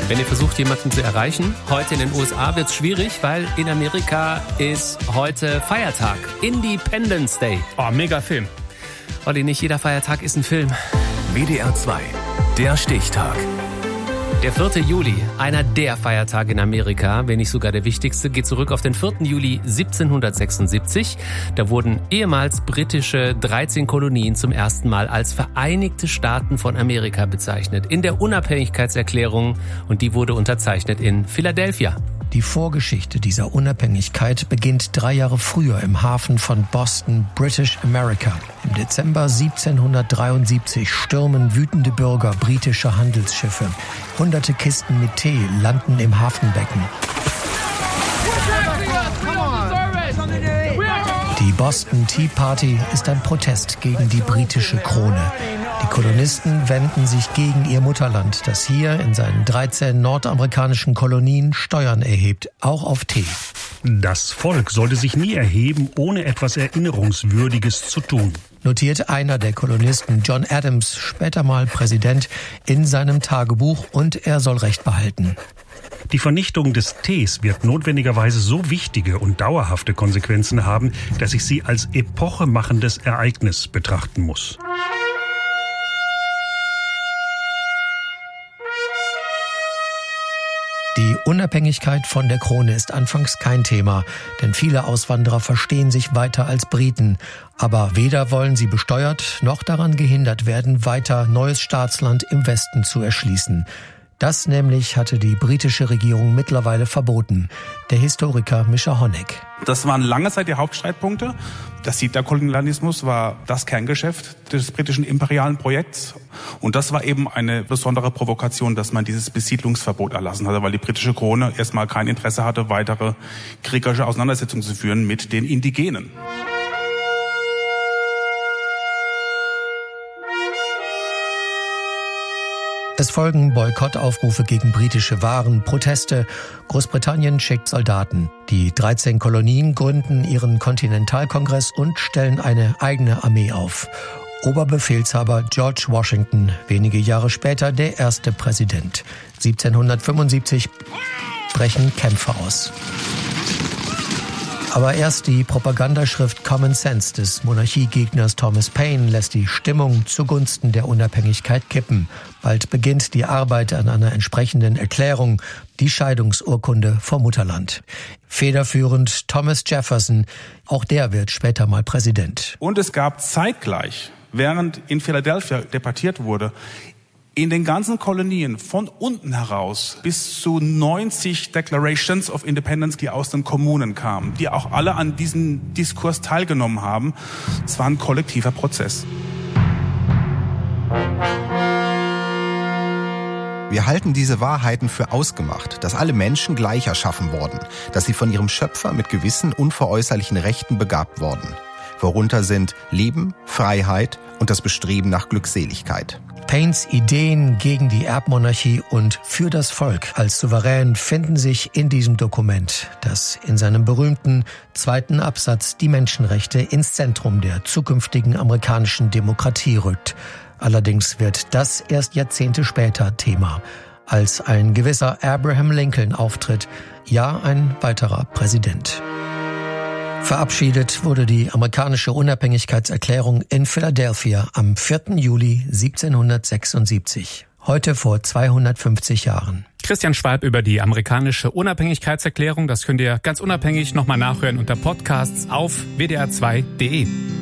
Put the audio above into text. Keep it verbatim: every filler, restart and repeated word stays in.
Wenn ihr versucht, jemanden zu erreichen, heute in den U S A wird es schwierig, weil in Amerika ist heute Feiertag. Independence Day. Oh, mega Film. Olli, nicht jeder Feiertag ist ein Film. W D R zwei, der Stichtag. Der vierte Juli, einer der Feiertage in Amerika, wenn nicht sogar der wichtigste, geht zurück auf den vierten Juli siebzehnhundertsechsundsiebzig. Da wurden ehemals britische dreizehn Kolonien zum ersten Mal als Vereinigte Staaten von Amerika bezeichnet. In der Unabhängigkeitserklärung, und die wurde unterzeichnet in Philadelphia. Die Vorgeschichte dieser Unabhängigkeit beginnt drei Jahre früher im Hafen von Boston, British America. Im Dezember siebzehnhundertdreiundsiebzig stürmen wütende Bürger britische Handelsschiffe. Hunderte Kisten mit Tee landen im Hafenbecken. Die Boston Tea Party ist ein Protest gegen die britische Krone. Die Kolonisten wenden sich gegen ihr Mutterland, das hier in seinen dreizehn nordamerikanischen Kolonien Steuern erhebt, auch auf Tee. Das Volk sollte sich nie erheben, ohne etwas Erinnerungswürdiges zu tun. Notiert einer der Kolonisten, John Adams, später mal Präsident, in seinem Tagebuch, und er soll Recht behalten. Die Vernichtung des Tees wird notwendigerweise so wichtige und dauerhafte Konsequenzen haben, dass ich sie als epochemachendes Ereignis betrachten muss. Die Unabhängigkeit von der Krone ist anfangs kein Thema, denn viele Auswanderer verstehen sich weiter als Briten. Aber weder wollen sie besteuert noch daran gehindert werden, weiter neues Staatsland im Westen zu erschließen. Das nämlich hatte die britische Regierung mittlerweile verboten. Der Historiker Mischa Honeck. Das waren lange Zeit die Hauptstreitpunkte. Der Siedlerkolonialismus war das Kerngeschäft des britischen imperialen Projekts. Und das war eben eine besondere Provokation, dass man dieses Besiedlungsverbot erlassen hatte, weil die britische Krone erstmal kein Interesse hatte, weitere kriegerische Auseinandersetzungen zu führen mit den Indigenen. Es folgen Boykottaufrufe gegen britische Waren, Proteste. Großbritannien schickt Soldaten. Die dreizehn Kolonien gründen ihren Kontinentalkongress und stellen eine eigene Armee auf. Oberbefehlshaber George Washington, wenige Jahre später der erste Präsident. siebzehnhundertfünfundsiebzig brechen Kämpfe aus. Aber erst die Propagandaschrift Common Sense des Monarchiegegners Thomas Paine lässt die Stimmung zugunsten der Unabhängigkeit kippen. Bald beginnt die Arbeit an einer entsprechenden Erklärung, die Scheidungsurkunde vom Mutterland. Federführend Thomas Jefferson, auch der wird später mal Präsident. Und es gab zeitgleich, während in Philadelphia debattiert wurde, in den ganzen Kolonien von unten heraus bis zu neunzig Declarations of Independence, die aus den Kommunen kamen, die auch alle an diesem Diskurs teilgenommen haben. Es war ein kollektiver Prozess. Wir halten diese Wahrheiten für ausgemacht, dass alle Menschen gleich erschaffen wurden, dass sie von ihrem Schöpfer mit gewissen unveräußerlichen Rechten begabt wurden. Worunter sind Leben, Freiheit und das Bestreben nach Glückseligkeit. Paines Ideen gegen die Erbmonarchie und für das Volk als Souverän finden sich in diesem Dokument, das in seinem berühmten zweiten Absatz die Menschenrechte ins Zentrum der zukünftigen amerikanischen Demokratie rückt. Allerdings wird das erst Jahrzehnte später Thema, als ein gewisser Abraham Lincoln auftritt, ja ein weiterer Präsident. Verabschiedet wurde die amerikanische Unabhängigkeitserklärung in Philadelphia am vierten Juli siebzehnhundertsechsundsiebzig. Heute vor zweihundertfünfzig Jahren. Christian Schwalb über die amerikanische Unabhängigkeitserklärung. Das könnt ihr ganz unabhängig nochmal nachhören unter Podcasts auf w d r zwei punkt d e.